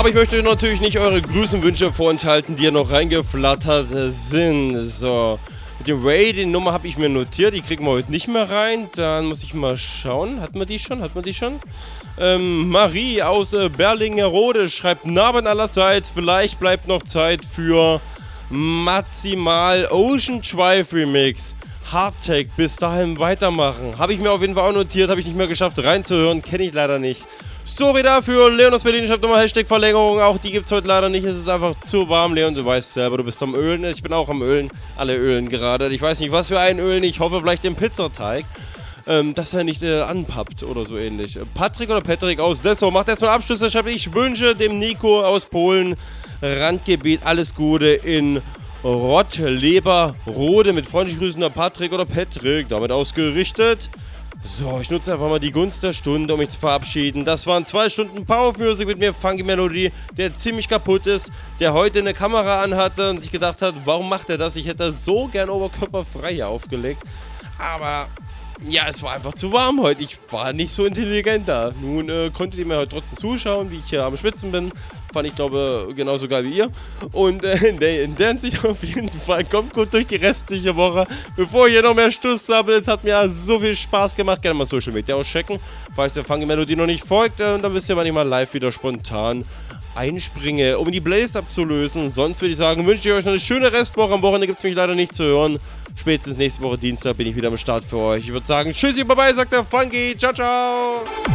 Aber ich möchte euch natürlich nicht eure Grüßenwünsche vorenthalten, die ja noch reingeflattert sind. So, mit dem Ray, die Nummer habe ich mir notiert, die kriegen wir heute nicht mehr rein. Dann muss ich mal schauen. Hatten wir die schon? Marie aus Berlingerode schreibt: Nabend allerseits, vielleicht bleibt noch Zeit für Maximal Ocean Drive Remix. Hardtech, bis dahin weitermachen. Habe ich mir auf jeden Fall auch notiert, habe ich nicht mehr geschafft reinzuhören, kenne ich leider nicht. Sorry dafür, Leon aus Berlin schreibt nochmal Hashtag-Verlängerung, auch die gibt es heute leider nicht, es ist einfach zu warm. Leon, du weißt selber, du bist am Ölen, ich bin auch am Ölen, alle ölen gerade. Ich weiß nicht, was für ein Ölen, ich hoffe vielleicht den Pizzateig, dass er nicht anpappt oder so ähnlich. Patrick aus Dessau macht erstmal Abschlüsse, schreibt: Ich wünsche dem Nico aus Polen, Randgebiet, alles Gute in Rottleberrode. Mit freundlichen Grüßen der Patrick, damit ausgerichtet. So, ich nutze einfach mal die Gunst der Stunde, um mich zu verabschieden. Das waren 2 Stunden Power Music mit mir, Funky Melody, der ziemlich kaputt ist, der heute eine Kamera anhatte und sich gedacht hat, warum macht er das? Ich hätte so gern oberkörperfrei hier aufgelegt. Aber ja, es war einfach zu warm heute. Ich war nicht so intelligent da. Nun konntet ihr mir heute trotzdem zuschauen, wie ich hier am Schwitzen bin. Fand ich, glaube genauso geil wie ihr. Und in der Hinsicht auf jeden Fall, kommt gut durch die restliche Woche. Bevor ich hier noch mehr Stuss habe, es hat mir so viel Spaß gemacht. Gerne mal Social Media auschecken. Falls der Funky Melody noch nicht folgt, dann wisst ihr, wann ich mal live wieder spontan einspringe, um die Playlist abzulösen. Sonst würde ich sagen, wünsche ich euch noch eine schöne Restwoche. Am Wochenende gibt es mich leider nicht zu hören. Spätestens nächste Woche Dienstag bin ich wieder am Start für euch. Ich würde sagen, tschüssi, bye bye, sagt der Funky. Ciao, ciao.